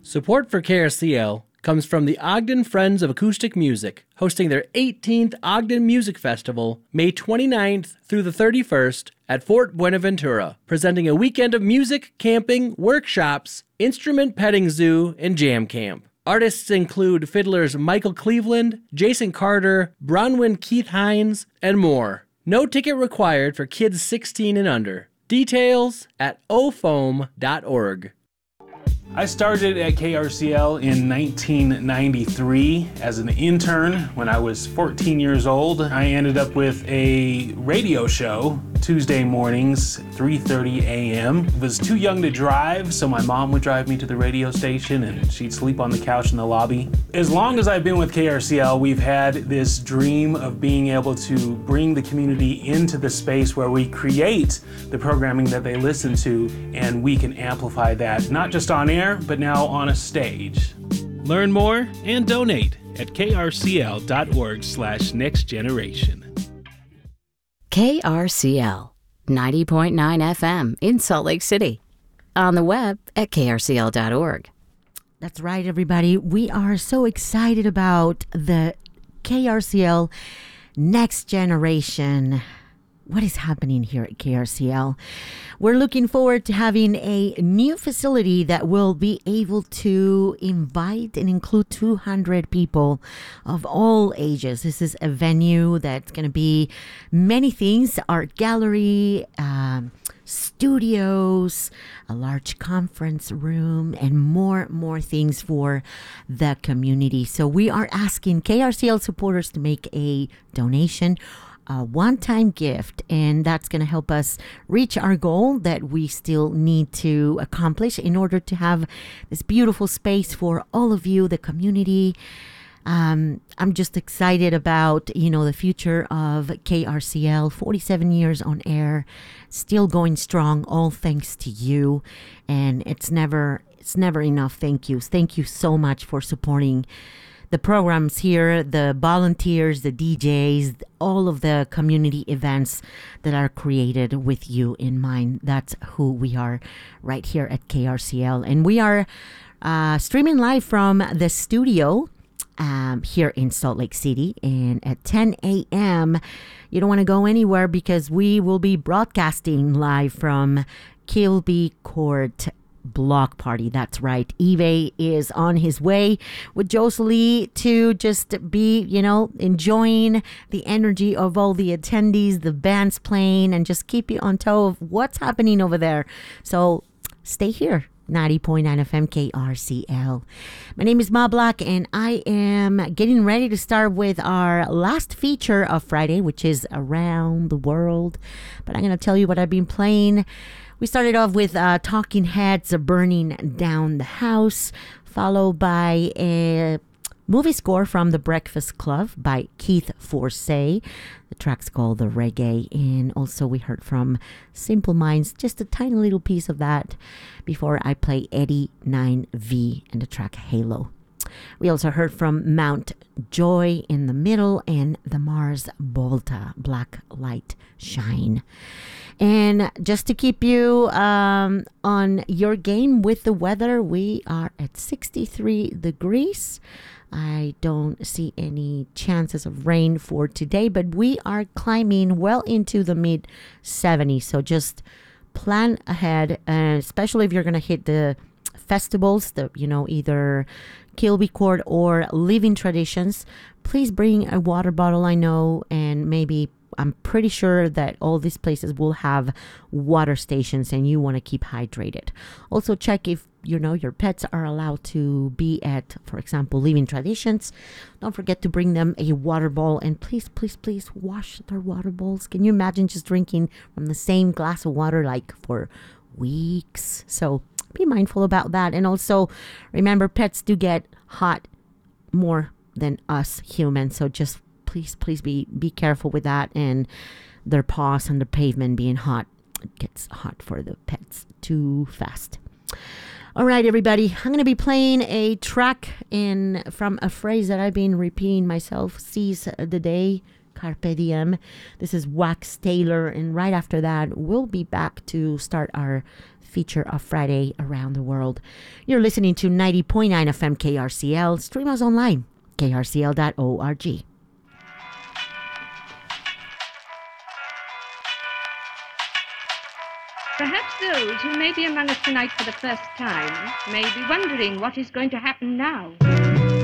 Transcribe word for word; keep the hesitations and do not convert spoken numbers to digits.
Support for K R C L comes from the Ogden Friends of Acoustic Music, hosting their eighteenth Ogden Music Festival, May twenty-ninth through the thirty-first at Fort Buenaventura, presenting a weekend of music, camping, workshops, instrument petting zoo, and jam camp. Artists include fiddlers Michael Cleveland, Jason Carter, Bronwyn Keith Hines, and more. No ticket required for kids sixteen and under. Details at o foam dot org. I started at K R C L in nineteen ninety-three as an intern when I was fourteen years old. I ended up with a radio show Tuesday mornings, three thirty a.m. I was too young to drive, so my mom would drive me to the radio station and she'd sleep on the couch in the lobby. As long as I've been with K R C L, we've had this dream of being able to bring the community into the space where we create the programming that they listen to, and we can amplify that, not just on air, but now on a stage. Learn more and donate at krcl.org slash next generation. K R C L, ninety point nine F M in Salt Lake City. On the web at k r c l dot org. That's right, everybody. We are so excited about the K R C L Next Generation. What is happening here at K R C L? We're looking forward to having a new facility that will be able to invite and include two hundred people of all ages. This is a venue that's going to be many things: art gallery, um, studios, a large conference room, and more more things for the community. So we are asking K R C L supporters to make a donation, a one-time gift, and that's going to help us reach our goal that we still need to accomplish in order to have this beautiful space for all of you, the community. Um, I'm just excited about, you know, the future of K R C L, forty-seven years on air, still going strong, all thanks to you. And it's never, it's never enough thank yous. Thank you so much for supporting the programs here, the volunteers, the D Js, all of the community events that are created with you in mind. That's who we are right here at K R C L. And we are uh, streaming live from the studio um, here in Salt Lake City. And at ten a.m., you don't want to go anywhere because we will be broadcasting live from Kilby Court Block Party. That's right. Eve is on his way with Joselie to just be, you know, enjoying the energy of all the attendees, the bands playing, and just keep you on toe of what's happening over there. So stay here. ninety point nine F M K R C L. My name is Ma Black, and I am getting ready to start with our last feature of Friday, which is Around the World. But I'm going to tell you what I've been playing. We started off with uh, Talking Heads, Burning Down the House, followed by a movie score from The Breakfast Club by Keith Forsey. The track's called The Reggae. And also we heard from Simple Minds, just a tiny little piece of that before I play Eddie nine V and the track Halo. We also heard from Mount Joy in the middle and the Mars Volta, Black Light Shine. And just to keep you um, on your game with the weather, we are at sixty-three degrees. I don't see any chances of rain for today, but we are climbing well into the mid seventies. So just plan ahead, uh, especially if you're going to hit the festivals, the you know, either Kilby Court or Living Traditions. Please bring a water bottle, I know, and maybe I'm pretty sure that all these places will have water stations and you want to keep hydrated. Also check if, you know, your pets are allowed to be at, for example, Living Traditions. Don't forget to bring them a water bowl, and please, please, please wash their water bowls. Can you imagine just drinking from the same glass of water like for weeks? So be mindful about that. And also remember, pets do get hot more than us humans. So just please, please be, be careful with that. And their paws on the pavement being hot, it gets hot for the pets too fast. All right, everybody, I'm going to be playing a track in from a phrase that I've been repeating myself, seize the day, carpe diem. This is Wax Taylor. And right after that, we'll be back to start our feature of Friday Around the World. You're listening to ninety point nine F M K R C L. Stream us online, K R C L dot org. Perhaps those who may be among us tonight for the first time may be wondering what is going to happen now.